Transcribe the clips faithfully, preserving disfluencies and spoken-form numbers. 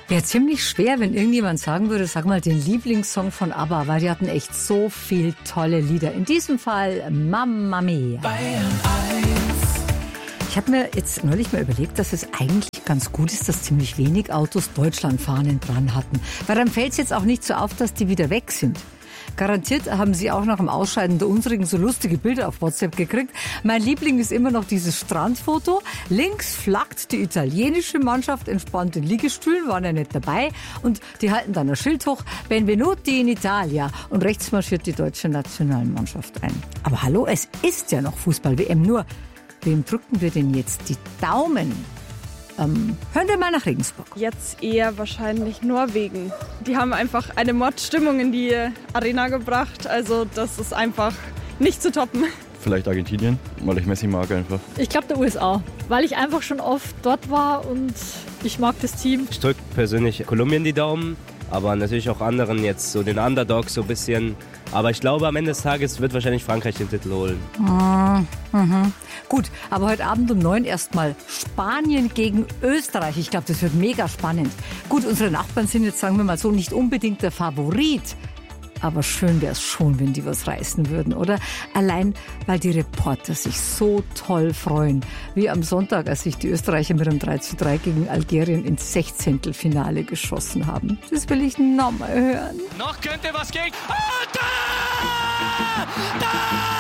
Wäre ziemlich schwer, wenn irgendjemand sagen würde, sag mal den Lieblingssong von ABBA, weil die hatten echt so viel tolle Lieder. In diesem Fall Mamma Mia. Bayern eins. Ich habe mir jetzt neulich mal überlegt, dass es eigentlich ganz gut ist, dass ziemlich wenig Autos Deutschlandfahnen dran hatten. Weil dann fällt es jetzt auch nicht so auf, dass die wieder weg sind. Garantiert haben Sie auch nach dem Ausscheiden der unsrigen so lustige Bilder auf WhatsApp gekriegt. Mein Liebling ist immer noch dieses Strandfoto. Links flaggt die italienische Mannschaft entspannt in Liegestühlen, waren ja nicht dabei. Und die halten dann ein Schild hoch, Benvenuti in Italia. Und rechts marschiert die deutsche Nationalmannschaft ein. Aber hallo, es ist ja noch Fußball-W M. Nur, wem drücken wir denn jetzt die Daumen? Ähm, hören wir mal nach Regensburg. Jetzt eher wahrscheinlich Norwegen. Die haben einfach eine Mordstimmung in die Arena gebracht. Also das ist einfach nicht zu toppen. Vielleicht Argentinien, weil ich Messi mag einfach. Ich glaube der U S A, weil ich einfach schon oft dort war und ich mag das Team. Ich drücke persönlich Kolumbien die Daumen, aber natürlich auch anderen jetzt so den Underdogs so ein bisschen. Aber ich glaube, am Ende des Tages wird wahrscheinlich Frankreich den Titel holen. Mhm. Mhm. Gut, aber heute Abend um neun erstmal Spanien gegen Österreich. Ich glaube, das wird mega spannend. Gut, unsere Nachbarn sind jetzt, sagen wir mal so, nicht unbedingt der Favorit. Aber schön wäre es schon, wenn die was reißen würden, oder? Allein, weil die Reporter sich so toll freuen, wie am Sonntag, als sich die Österreicher mit einem drei zu drei gegen Algerien ins Sechzehntelfinale geschossen haben. Das will ich nochmal hören. Noch könnte was gehen. Oh, da! Da!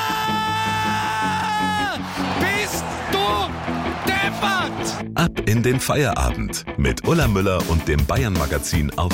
Bist du deppert! Ab in den Feierabend mit Ulla Müller und dem Bayern Magazin auf